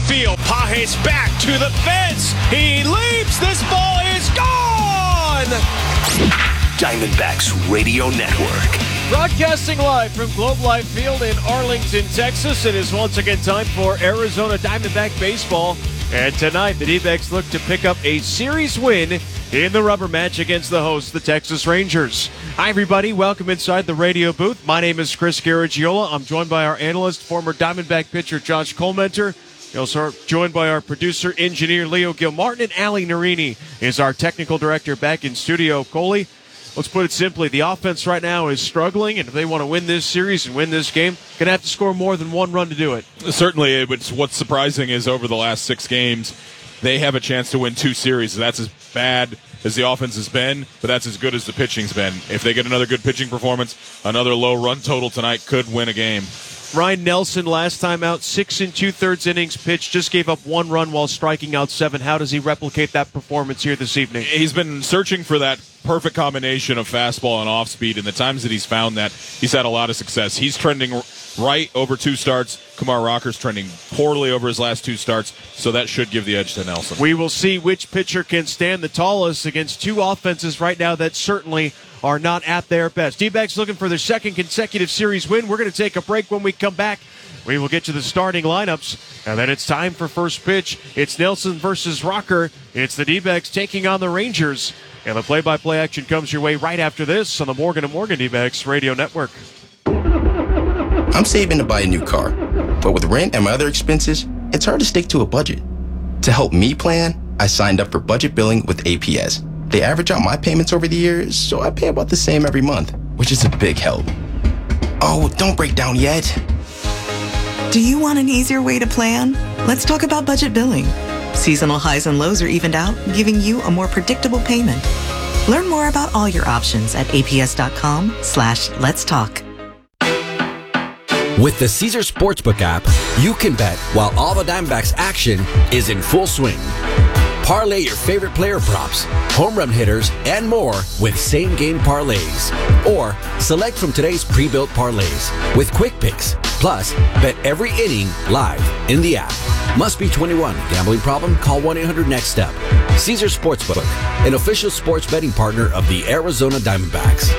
field. Pages back to the fence. He leaps. This ball is gone. Diamondbacks Radio Network. Broadcasting live from Globe Life Field in Arlington, Texas. It is once again time for Arizona Diamondback baseball. And tonight, the D-backs look to pick up a series win in the rubber match against the hosts, the Texas Rangers. Hi, everybody. Welcome inside the radio booth. My name is Chris Garagiola. I'm joined by our analyst, former Diamondback pitcher Josh Colmenter. We're also joined by our producer, engineer Leo Gilmartin, and Ali Narini is our technical director back in studio. Coley, let's put it simply. The offense right now is struggling, and if they want to win this series and win this game, going to have to score more than one run to do it. Certainly, what's surprising is over the last 6 games, they have a chance to win 2 series. That's as bad as the offense has been, but that's as good as the pitching's been. If they get another good pitching performance, another low run total tonight could win a game. Ryan Nelson, last time out, 6 2/3 innings pitched, just gave up 1 run while striking out 7. How does he replicate that performance here this evening? He's been searching for that perfect combination of fastball and off speed, and the times that he's found that, he's had a lot of success. He's trending right over 2 starts. Kumar Rocker's trending poorly over his last 2 starts, so that should give the edge to Nelson. We will see which pitcher can stand the tallest against 2 offenses right now that certainly are not at their best. D-backs looking for their 2nd consecutive series win. We're going to take a break. When we come back, we will get to the starting lineups, and then it's time for first pitch. It's Nelson versus Rocker. It's the D-backs taking on the Rangers, and the play-by-play action comes your way right after this on the Morgan & Morgan D-backs Radio Network. I'm saving to buy a new car, but with rent and my other expenses, it's hard to stick to a budget. To help me plan, I signed up for budget billing with APS. They average out my payments over the years, so I pay about the same every month, which is a big help. Oh, don't break down yet. Do you want an easier way to plan? Let's talk about budget billing. Seasonal highs and lows are evened out, giving you a more predictable payment. Learn more about all your options at aps.com/let's talk. With the Caesars Sportsbook app, you can bet while all the Diamondbacks action is in full swing. Parlay your favorite player props, home run hitters, and more with same-game parlays. Or select from today's pre-built parlays with quick picks. Plus, bet every inning live in the app. Must be 21. Gambling problem? Call 1-800-NEXT-STEP. Caesars Sportsbook, an official sports betting partner of the Arizona Diamondbacks.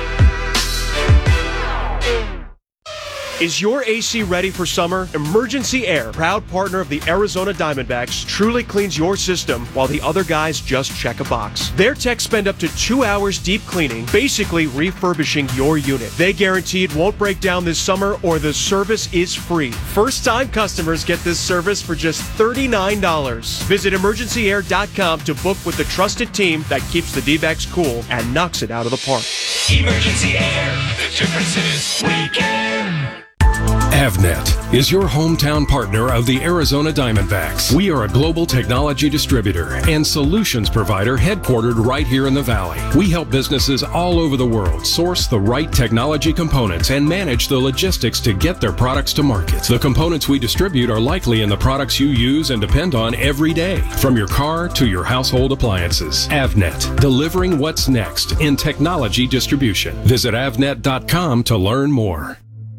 Is your AC ready for summer? Emergency Air, proud partner of the Arizona Diamondbacks, truly cleans your system while the other guys just check a box. Their techs spend up to 2 hours deep cleaning, basically refurbishing your unit. They guarantee it won't break down this summer or the service is free. First-time customers get this service for just $39. Visit emergencyair.com to book with the trusted team that keeps the D-backs cool and knocks it out of the park. Emergency Air. The difference is we care. Avnet is your hometown partner of the Arizona Diamondbacks. We are a global technology distributor and solutions provider headquartered right here in the Valley. We help businesses all over the world source the right technology components and manage the logistics to get their products to market. The components we distribute are likely in the products you use and depend on every day, from your car to your household appliances. Avnet, delivering what's next in technology distribution. Visit avnet.com to learn more.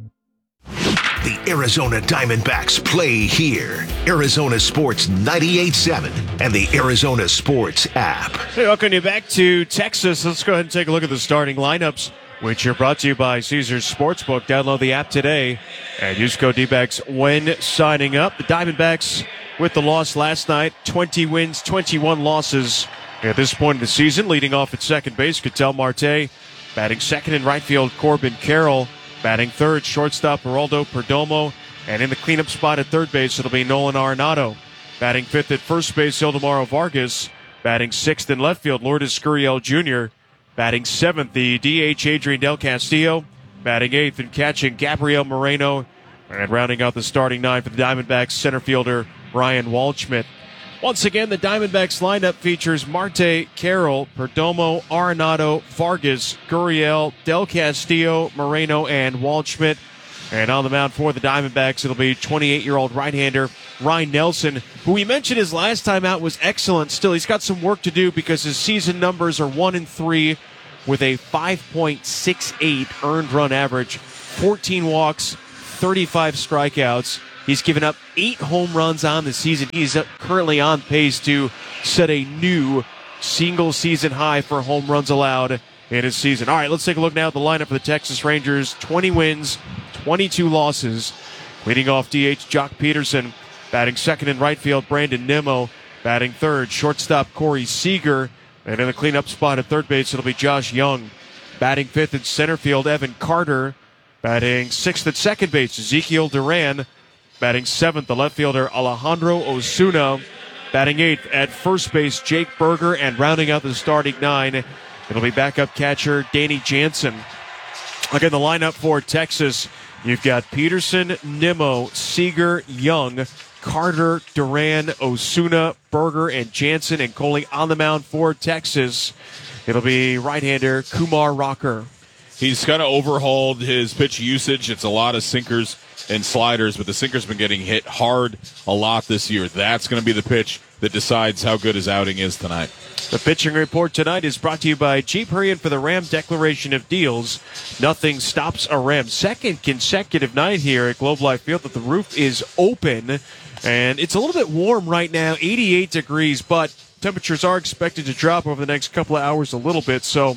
The Arizona Diamondbacks play here. Arizona Sports 98.7 and the Arizona Sports app. Hey, welcome you back to Texas. Let's go ahead and take a look at the starting lineups, which are brought to you by Caesars Sportsbook. Download the app today and use code D-backs when signing up. The Diamondbacks with the loss last night, 20 wins, 21 losses at this point in the season. Leading off at second base, Ketel Marte. Batting second in right field, Corbin Carroll. Batting third, shortstop Geraldo Perdomo. And in the cleanup spot at third base, it'll be Nolan Arenado. Batting fifth at first base, Ildemaro Vargas. Batting sixth in left field, Lourdes Gurriel Jr. Batting seventh, the DH Adrian Del Castillo. Batting eighth and catching Gabriel Moreno. And rounding out the starting 9 for the Diamondbacks, center fielder Ryan Waldschmidt. Once again, the Diamondbacks lineup features Marte, Carroll, Perdomo, Arenado, Vargas, Gurriel, Del Castillo, Moreno, and Waldschmidt. And on the mound for the Diamondbacks, it'll be 28-year-old right-hander Ryan Nelson, who we mentioned his last time out was excellent. Still, he's got some work to do because his season numbers are 1-3 with a 5.68 earned run average, 14 walks, 35 strikeouts. He's given up 8 home runs on the season. He's currently on pace to set a new single-season high for home runs allowed in his season. All right, let's take a look now at the lineup for the Texas Rangers. 20 wins, 22 losses. Leading off DH, Jock Peterson. Batting second in right field, Brandon Nimmo. Batting third, shortstop Corey Seager. And in the cleanup spot at third base, it'll be Josh Young. Batting fifth in center field, Evan Carter. Batting sixth at second base, Ezekiel Duran. Batting seventh, the left fielder Alejandro Osuna. Batting eighth at first base, Jake Berger. And rounding out the starting 9, it'll be backup catcher Danny Jansen. Again, the lineup for Texas, you've got Peterson, Nimmo, Seager, Young, Carter, Duran, Osuna, Berger, and Jansen. And Coley on the mound for Texas, it'll be right-hander Kumar Rocker. He's kind of overhauled his pitch usage. It's a lot of sinkers and sliders, but the sinker's been getting hit hard a lot this year. That's going to be the pitch that decides how good his outing is tonight. The pitching report tonight is brought to you by Jeep. Hurry in for the Ram Declaration of Deals. Nothing stops a Ram. Second consecutive night here at Globe Life Field that the roof is open, and it's a little bit warm right now, 88 degrees, but temperatures are expected to drop over the next couple of hours a little bit, so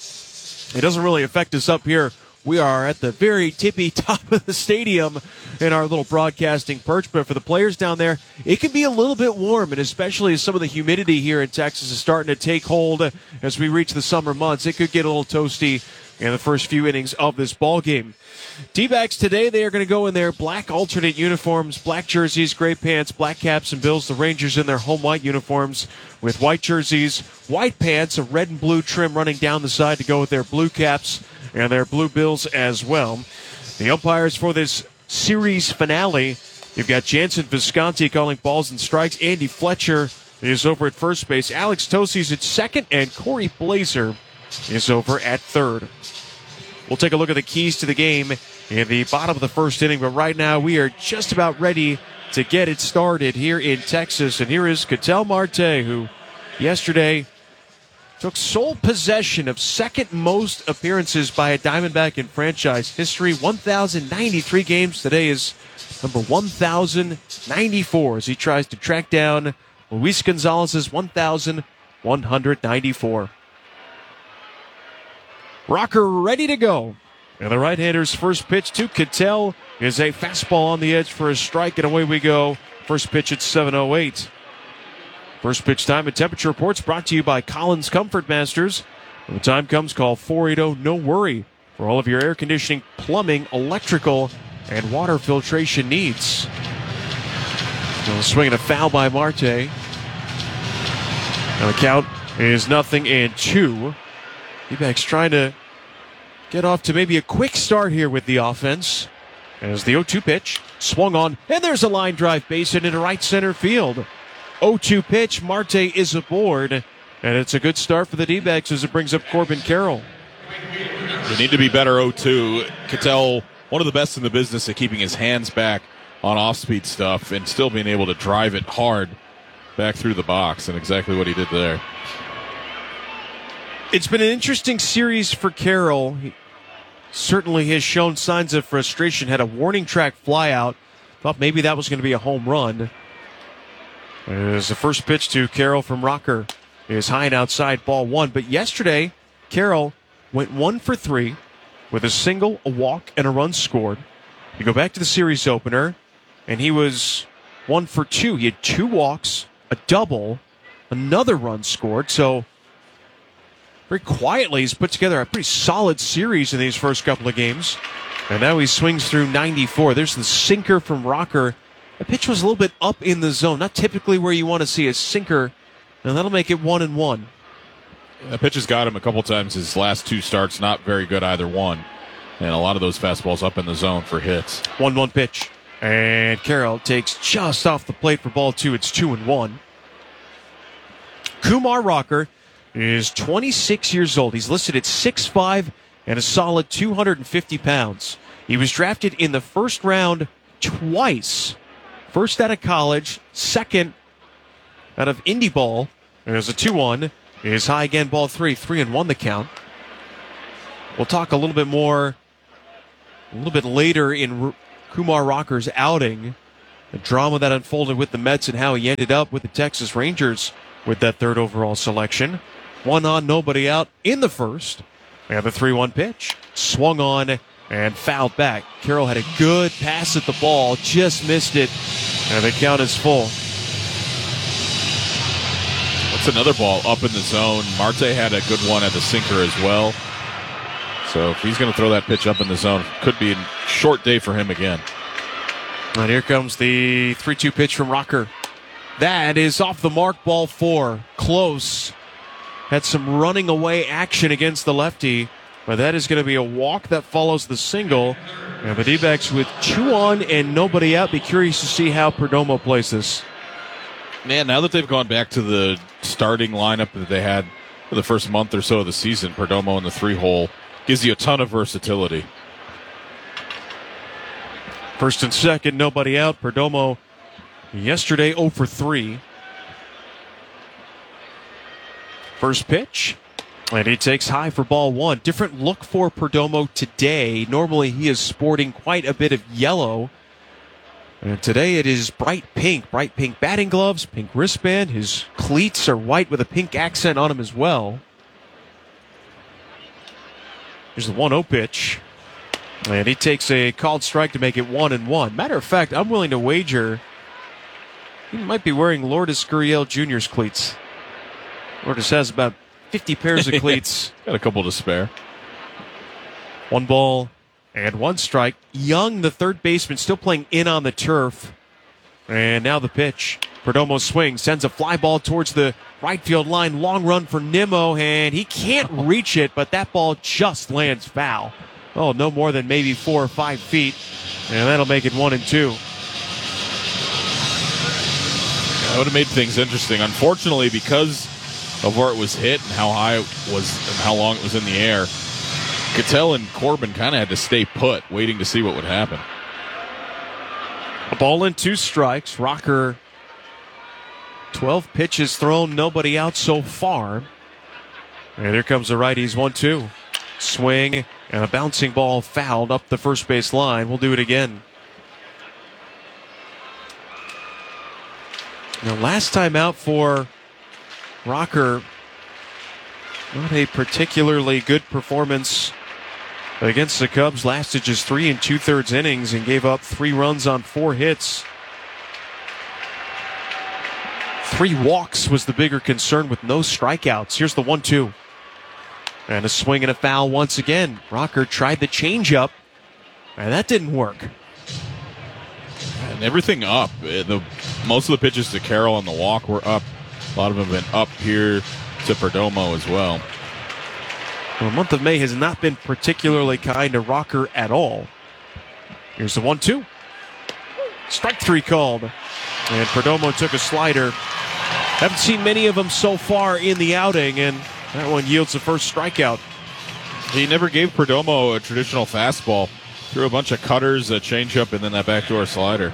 it doesn't really affect us up here. We are at the very tippy top of the stadium in our little broadcasting perch. But for the players down there, it can be a little bit warm, and especially as some of the humidity here in Texas is starting to take hold as we reach the summer months, it could get a little toasty in the first few innings of this ball game. D-backs today, they are going to go in their black alternate uniforms, black jerseys, gray pants, black caps, and bills. The Rangers in their home white uniforms with white jerseys, white pants, a red and blue trim running down the side to go with their blue caps and their blue bills as well. The umpires for this series finale, you've got Jansen Visconti calling balls and strikes. Andy Fletcher is over at first base. Alex Tosi's at second, and Corey Blazer is over at third. We'll take a look at the keys to the game in the bottom of the first inning, but right now we are just about ready to get it started here in Texas. And here is Ketel Marte, who yesterday took sole possession of second most appearances by a Diamondback in franchise history. 1,093 games. Today is number 1,094 as he tries to track down Luis Gonzalez's 1,194. Rocker ready to go. And the right-hander's first pitch to Ketel is a fastball on the edge for a strike, and away we go. First pitch at 7:08. First pitch time and temperature reports brought to you by Collins Comfort Masters. When the time comes, call 480-NO-WORRY for all of your air conditioning, plumbing, electrical, and water filtration needs. Swinging a foul by Marte. And the count is 0-2. D-backs trying to get off to maybe a quick start here with the offense. As the 0-2 pitch swung on, and there's a line drive base hit into right center field. 0-2 pitch, Marte is aboard, and it's a good start for the D-backs as it brings up Corbin Carroll. They need to be better 0-2. Ketel, one of the best in the business at keeping his hands back on off-speed stuff and still being able to drive it hard back through the box, and exactly what he did there. It's been an interesting series for Carroll. He certainly has shown signs of frustration. Had a warning track flyout. Thought maybe that was going to be a home run. As the first pitch to Carroll from Rocker is high and outside, ball 1. But yesterday, Carroll went 1 for 3 with a single, a walk, and a run scored. You go back to the series opener, and he was 1 for 2. He had 2 walks, a double, another run scored. So very quietly, he's put together a pretty solid series in these first couple of games. And now he swings through 94. There's the sinker from Rocker. The pitch was a little bit up in the zone, not typically where you want to see a sinker, and that'll make it 1-1. The pitch has got him a couple times his last 2 starts, not very good either one. And a lot of those fastballs up in the zone for hits. 1-1 pitch. And Carroll takes just off the plate for ball 2. It's 2-1. Kumar Rocker is 26 years old. He's listed at 6'5" and a solid 250 pounds. He was drafted in the first round twice. First out of college, second out of Indy ball. There's a 2-1. Is high again, ball 3. 3-1 the count. We'll talk a little bit more, a little bit later in Kumar Rocker's outing the drama that unfolded with the Mets and how he ended up with the Texas Rangers with that third overall selection. 1 on, nobody out in the first. And the 3-1 pitch. Swung on and fouled back. Carroll had a good pass at the ball, just missed it, and the count is full. That's another ball up in the zone. Marte had a good one at the sinker as well. So if he's going to throw that pitch up in the zone, could be a short day for him again. And here comes the 3-2 pitch from Rocker. That is off the mark, ball 4. Close. Had some running away action against the lefty, but that is going to be a walk that follows the single. And the D-backs with 2 on and nobody out. Be curious to see how Perdomo plays this. Man, now that they've gone back to the starting lineup that they had for the first month or so of the season, Perdomo in the 3-hole gives you a ton of versatility. First and second, nobody out. Perdomo yesterday 0 for 3. First pitch, and he takes high for ball 1. Different look for Perdomo today. Normally he is sporting quite a bit of yellow. And today it is bright pink batting gloves, pink wristband. His cleats are white with a pink accent on them as well. Here's the 1-0 pitch. And he takes a called strike to make it 1-1. Matter of fact, I'm willing to wager he might be wearing Lourdes Gurriel Jr.'s cleats. Lourdes has about 50 pairs of cleats. Got a couple to spare. 1 ball and 1 strike. Young, the third baseman, still playing in on the turf. And now the pitch. Perdomo swings, sends a fly ball towards the right field line. Long run for Nimmo, and he can't reach it, but that ball just lands foul. Oh, no more than maybe 4 or 5 feet. And that'll make it 1-2. That would have made things interesting. Unfortunately, because of where it was hit and how high it was and how long it was in the air, Cattell and Corbin kind of had to stay put, waiting to see what would happen. A ball and 2 strikes. Rocker, 12 pitches thrown, nobody out so far. And here comes the righties, 1-2. Swing and a bouncing ball fouled up the first base line. We'll do it again. Now, last time out for Rocker, not a particularly good performance against the Cubs. Lasted just 3 2/3 innings and gave up 3 runs on 4 hits. 3 walks was the bigger concern with no strikeouts. Here's the 1-2. And a swing and a foul once again. Rocker tried the changeup, and that didn't work. And everything up. Most of the pitches to Carroll on the walk were up. A lot of them have been up here to Perdomo as well. Well, the month of May has not been particularly kind to Rocker at all. Here's the 1-2. Strike 3 called. And Perdomo took a slider. Haven't seen many of them so far in the outing, and that one yields the first strikeout. He never gave Perdomo a traditional fastball. Threw a bunch of cutters, a changeup, and then that backdoor slider.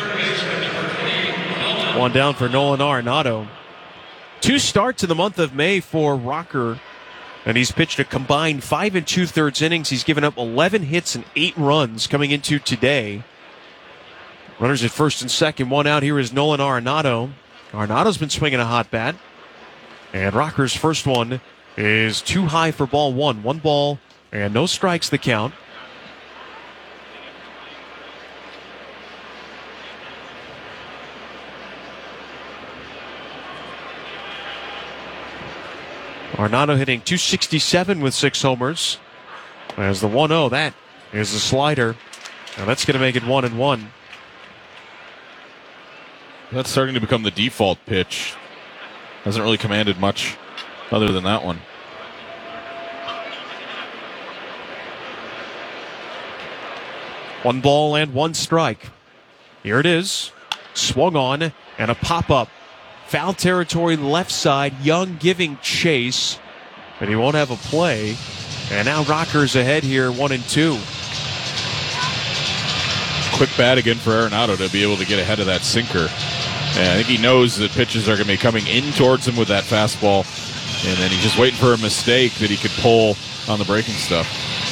1 down for Nolan Arenado. 2 starts in the month of May for Rocker, and he's pitched a combined 5 2/3 innings. He's given up 11 hits and 8 runs coming into today. Runners at first and second, 1 out. Here is Nolan Arenado. Arenado's been swinging a hot bat. And Rocker's first one is too high for ball 1. 1 ball and no strikes the count. Arenado hitting .267 with 6 homers. As the 1-0, that is the slider. Now that's going to make it 1-1. That's starting to become the default pitch. Hasn't really commanded much other than that one. One ball and 1 strike. Here it is. Swung on and a pop-up. Foul territory left side. Young giving chase. But he won't have a play. And now Rocker's ahead here, 1-2. Quick bat again for Arenado to be able to get ahead of that sinker. And I think he knows that pitches are going to be coming in towards him with that fastball. And then he's just waiting for a mistake that he could pull on the breaking stuff.